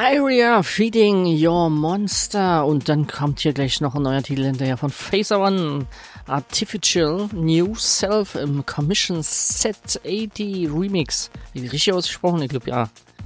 Area Feeding Your Monster. Und dann kommt hier gleich noch ein neuer Titel hinterher von Phaser One. Artificial New Self im Commission Set 80 Remix. Richtig ausgesprochen? Ich glaube ja.